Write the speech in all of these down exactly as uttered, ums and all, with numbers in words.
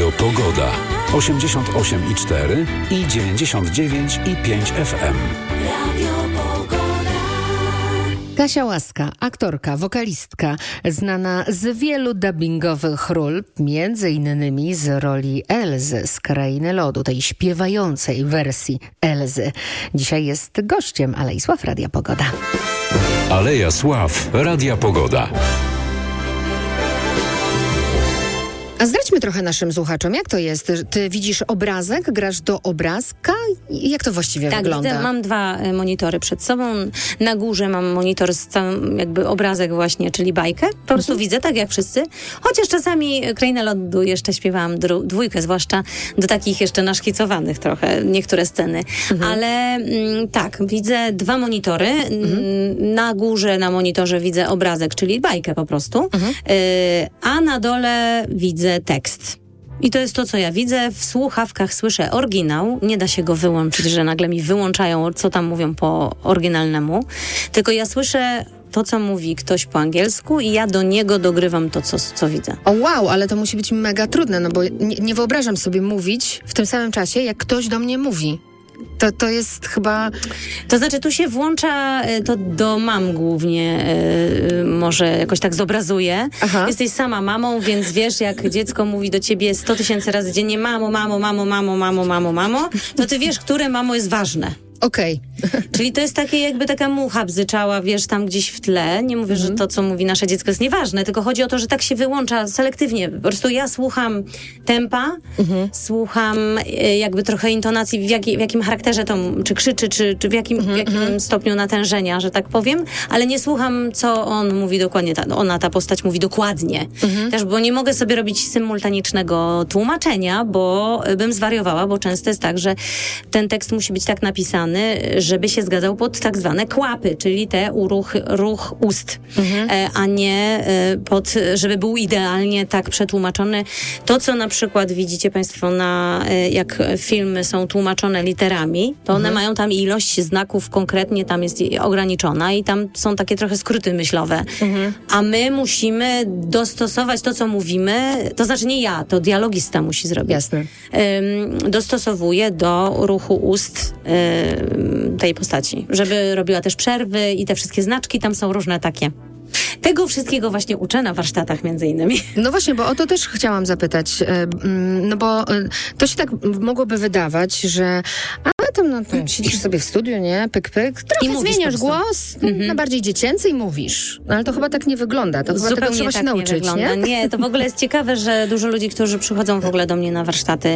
Radio Pogoda. osiemdziesiąt osiem i cztery i dziewięćdziesiąt dziewięć i pięć F M. Radio Pogoda. Kasia Łaska, aktorka, wokalistka, znana z wielu dubbingowych ról, między innymi z roli Elzy z Krainy Lodu, tej śpiewającej wersji Elzy. Dzisiaj jest gościem Alei Sław Radia Pogoda. Aleja Sław Radia Pogoda. A zdradźmy trochę naszym słuchaczom, jak to jest? Ty widzisz obrazek, grasz do obrazka? Jak to właściwie tak, wygląda? Tak, mam dwa monitory przed sobą. Na górze mam monitor z całym jakby obrazek właśnie, czyli bajkę. Po prostu mhm. widzę, tak jak wszyscy. Chociaż czasami Krainę Lodu jeszcze śpiewałam dru- dwójkę, zwłaszcza do takich jeszcze naszkicowanych trochę niektóre sceny. Mhm. Ale m, tak, widzę dwa monitory. Mhm. Na górze na monitorze widzę obrazek, czyli bajkę po prostu. Mhm. Y- a na dole widzę tekst. I to jest to, co ja widzę. W słuchawkach słyszę oryginał. Nie da się go wyłączyć, że nagle mi wyłączają, co tam mówią po oryginalnemu. Tylko ja słyszę to, co mówi ktoś po angielsku i ja do niego dogrywam to, co, co widzę. O wow, ale to musi być mega trudne, no bo nie, nie wyobrażam sobie mówić w tym samym czasie, jak ktoś do mnie mówi. To, to jest chyba... To znaczy, tu się włącza, to do mam głównie yy, może jakoś tak zobrazuje. Aha. Jesteś sama mamą, więc wiesz, jak dziecko mówi do ciebie sto tysięcy razy dziennie mamo, mamo, mamo, mamo, mamo, mamo, mamo, to ty wiesz, które mamo jest ważne. Okej. Okay. Czyli to jest takie jakby taka mucha bzyczała, wiesz, tam gdzieś w tle. Nie mówię, mhm. że to, co mówi nasze dziecko jest nieważne, tylko chodzi o to, że tak się wyłącza selektywnie. Po prostu ja słucham tempa, mhm. słucham y, jakby trochę intonacji, w, jaki, w jakim charakterze to, czy krzyczy, czy, czy w jakim, mhm. w jakim stopniu natężenia, że tak powiem, ale nie słucham, co on mówi dokładnie, ta, ona, ta postać mówi dokładnie. Mhm. Też, bo nie mogę sobie robić symultanicznego tłumaczenia, bo bym zwariowała, bo często jest tak, że ten tekst musi być tak napisany, żeby się zgadzał pod tak zwane kłapy, czyli te uruch, ruch ust, mhm. e, a nie e, pod, żeby był idealnie tak przetłumaczony. To, co na przykład widzicie Państwo na, e, jak filmy są tłumaczone literami, to one mhm. mają tam ilość znaków konkretnie tam jest ograniczona i tam są takie trochę skróty myślowe. Mhm. A my musimy dostosować to, co mówimy, to znaczy nie ja, to dialogista musi zrobić. Jasne. E, dostosowuje do ruchu ust e, tej postaci, żeby robiła też przerwy i te wszystkie znaczki, tam są różne takie. Tego wszystkiego właśnie uczę na warsztatach między innymi. No właśnie, bo o to też chciałam zapytać, no bo to się tak mogłoby wydawać, że a tam, no, tam siedzisz sobie w studiu, nie? Pyk, pyk, trochę I zmieniasz głos mm-hmm. na bardziej dziecięcy i mówisz. No ale to chyba tak nie wygląda, to chyba Zupełnie tego trzeba tak się nauczyć, nie? nie? Nie, to w ogóle jest ciekawe, że dużo ludzi, którzy przychodzą w ogóle do mnie na warsztaty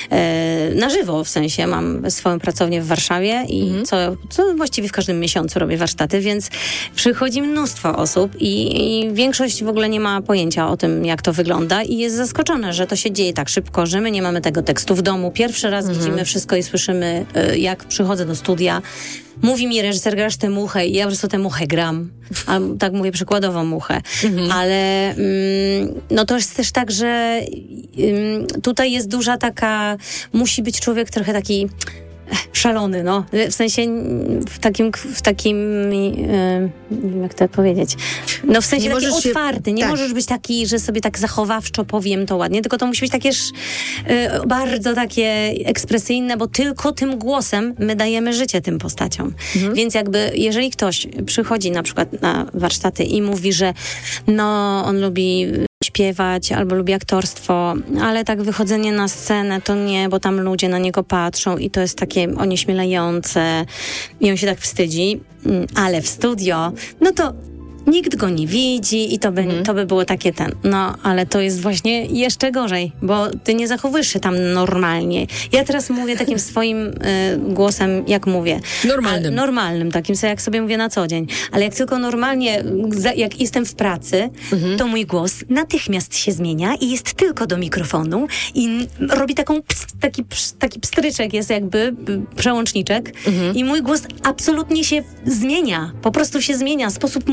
e, na żywo, w sensie mam swoją pracownię w Warszawie i mm-hmm. co, co właściwie w każdym miesiącu robię warsztaty, więc przychodzi mnóstwo osób i, i większość w ogóle nie ma pojęcia o tym, jak to wygląda i jest zaskoczona, że to się dzieje tak szybko, że my nie mamy tego tekstu w domu. Pierwszy raz mm-hmm. widzimy wszystko i słyszymy, jak przychodzę do studia. Mówi mi reżyser, grasz tę muchę i ja po prostu tę muchę gram. A tak mówię przykładowo muchę. Mhm. Ale mm, no to jest też tak, że ym, tutaj jest duża taka, musi być człowiek trochę taki szalony, no. W sensie w takim, w takim yy, nie wiem jak to powiedzieć. No w sensie taki otwarty. Nie tak. możesz być taki, że sobie tak zachowawczo powiem to ładnie, tylko to musi być takie yy, bardzo takie ekspresyjne, bo tylko tym głosem my dajemy życie tym postaciom. Mhm. Więc jakby, jeżeli ktoś przychodzi na przykład na warsztaty i mówi, że no on lubi śpiewać albo lubi aktorstwo, ale tak wychodzenie na scenę to nie, bo tam ludzie na niego patrzą i to jest takie onieśmielające i on się tak wstydzi, ale w studio, no to nikt go nie widzi i to by, mhm. to by było takie ten. No, ale to jest właśnie jeszcze gorzej, bo ty nie zachowujesz się tam normalnie. Ja teraz mówię takim swoim y, głosem, jak mówię. Normalnym. A, normalnym, takim, jak sobie mówię na co dzień. Ale jak tylko normalnie, jak jestem w pracy, mhm. to mój głos natychmiast się zmienia i jest tylko do mikrofonu i robi taką ps, taki, ps, taki pstryczek, jest jakby przełączniczek mhm. i mój głos absolutnie się zmienia. Po prostu się zmienia. Sposób mówienia,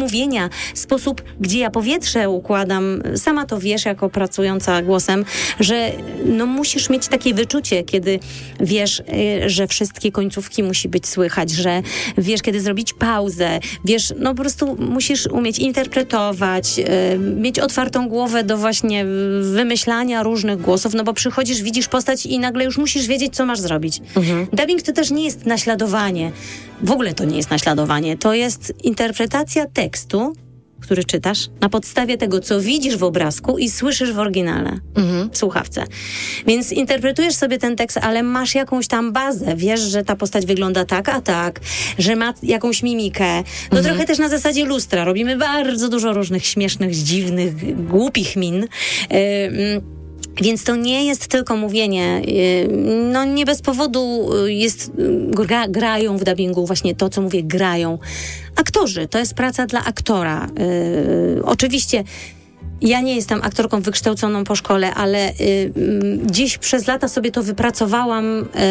mówienia, sposób, gdzie ja powietrze układam, sama to wiesz, jako pracująca głosem, że no musisz mieć takie wyczucie, kiedy wiesz, że wszystkie końcówki musi być słychać, że wiesz, kiedy zrobić pauzę, wiesz, no po prostu musisz umieć interpretować, mieć otwartą głowę do właśnie wymyślania różnych głosów, no bo przychodzisz, widzisz postać i nagle już musisz wiedzieć, co masz zrobić. Mhm. Dubbing to też nie jest naśladowanie. W ogóle to nie jest naśladowanie. To jest interpretacja tekstu, który czytasz, na podstawie tego, co widzisz w obrazku i słyszysz w oryginale, mhm. w słuchawce. Więc interpretujesz sobie ten tekst, ale masz jakąś tam bazę. Wiesz, że ta postać wygląda tak, a tak, że ma jakąś mimikę. No mhm. trochę też na zasadzie lustra. Robimy bardzo dużo różnych śmiesznych, dziwnych, głupich min. Yy, Więc to nie jest tylko mówienie. No nie bez powodu jest, gra, grają w dubbingu właśnie to, co mówię, grają. Aktorzy, to jest praca dla aktora. Yy, oczywiście ja nie jestem aktorką wykształconą po szkole, ale y, gdzieś przez lata sobie to wypracowałam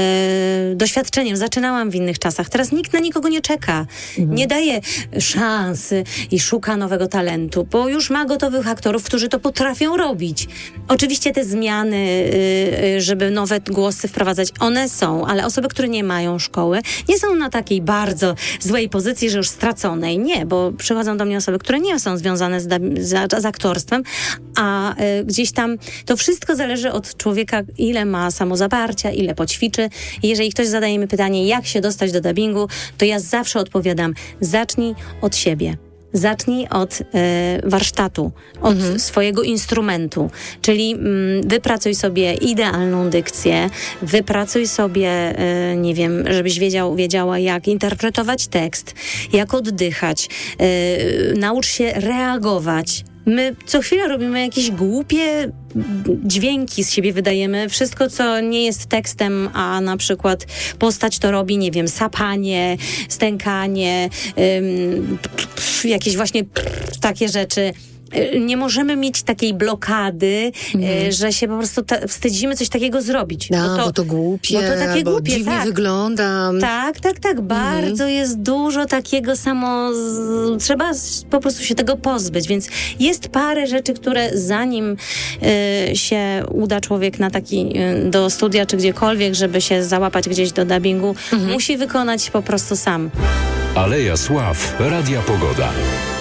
y, doświadczeniem. Zaczynałam w innych czasach. Teraz nikt na nikogo nie czeka. Mhm. Nie daje szansy i szuka nowego talentu, bo już ma gotowych aktorów, którzy to potrafią robić. Oczywiście te zmiany, y, y, żeby nowe głosy wprowadzać, one są, ale osoby, które nie mają szkoły, nie są na takiej bardzo złej pozycji, że już straconej. Nie, bo przychodzą do mnie osoby, które nie są związane z, z, z aktorstwem, a y, gdzieś tam to wszystko zależy od człowieka, ile ma samozaparcia, ile poćwiczy. I jeżeli ktoś zadaje mi pytanie, jak się dostać do dubbingu, to ja zawsze odpowiadam, zacznij od siebie. Zacznij od y, warsztatu, od mhm. swojego instrumentu, czyli mm, wypracuj sobie idealną dykcję, wypracuj sobie, y, nie wiem, żebyś wiedział, wiedziała, jak interpretować tekst, jak oddychać, y, naucz się reagować. My co chwilę robimy jakieś głupie dźwięki z siebie wydajemy. Wszystko, co nie jest tekstem, a na przykład postać to robi, nie wiem, sapanie, stękanie, ym, jakieś właśnie takie rzeczy. Nie możemy mieć takiej blokady, mm. że się po prostu ta, wstydzimy coś takiego zrobić. No, bo to, bo to głupie, bo to takie bo głupie, dziwnie tak. wygląda. Tak, tak, tak. Mm. Bardzo jest dużo takiego samo... Z, trzeba po prostu się tego pozbyć, więc jest parę rzeczy, które zanim y, się uda człowiek na taki y, do studia czy gdziekolwiek, żeby się załapać gdzieś do dubbingu, mm. musi wykonać po prostu sam. Aleja Sław, Radia Pogoda.